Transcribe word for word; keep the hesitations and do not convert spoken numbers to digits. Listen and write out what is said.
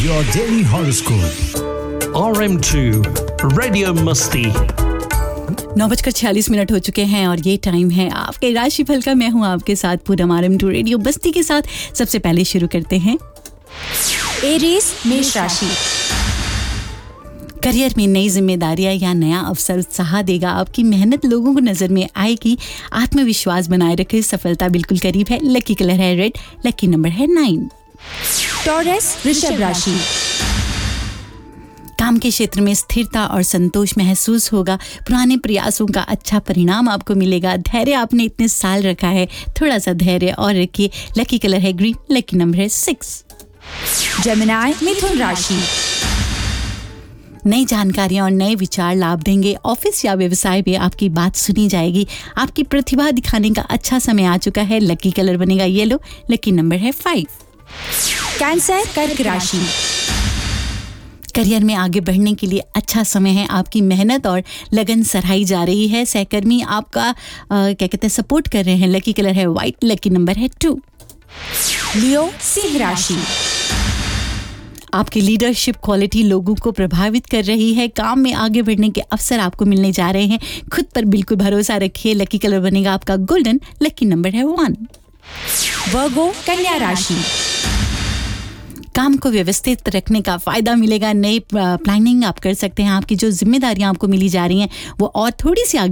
Your daily horoscope. R M two Radio Musti. नौ बजकर छियालीस minute हो चुके हैं और ये टाइम है आपके राशिफल का। मैं हूँ आपके साथ Poonam R M to radio बस्ती के साथ। सबसे पहले शुरू करते हैं एरीज मेष राशि। करियर में नई जिम्मेदारियां या नया अवसर उत्साह देगा। आपकी मेहनत लोगों को नजर में आएगी। आत्मविश्वास बनाए रखें, सफलता बिल्कुल करीब है। लकी कलर है रेड, लकी नंबर है नाइन। टॉरस वृषभ राशि। काम के क्षेत्र में स्थिरता और संतोष महसूस होगा। पुराने प्रयासों का अच्छा परिणाम आपको मिलेगा। धैर्य आपने इतने साल रखा है, थोड़ा सा धैर्य और रखिए। लकी कलर है ग्रीन, लकी नंबर है सिक्स। जेमिनी मिथुन राशि। नई जानकारियां और नए विचार लाभ देंगे। ऑफिस या व्यवसाय में आपकी बात सुनी जाएगी। आपकी प्रतिभा दिखाने का अच्छा समय आ चुका है। लकी कलर बनेगा येलो, लकी नंबर है फाइव। कैंसर कर्क राशि। करियर में आगे बढ़ने के लिए अच्छा समय है। आपकी मेहनत और लगन सराही जा रही है। सहकर्मी आपका आ, क्या कहते हैं सपोर्ट कर रहे हैं। लकी कलर है व्हाइट, लकी नंबर है टू। लियो सिंह राशि। आपकी लीडरशिप क्वालिटी लोगों को प्रभावित कर रही है। काम में आगे बढ़ने के अवसर आपको मिलने जा रहे हैं। खुद पर बिल्कुल भरोसा रखिए। लकी कलर बनेगा आपका गोल्डन, लकी नंबर है वन। वर्गो कन्या राशि। काम को व्यवस्थित रखने का फायदा मिलेगा। नई प्लानिंग आप कर सकते हैं। आपकी जो जिम्मेदारियां आपको मिली जा रही हैं वो और थोड़ी सी आगे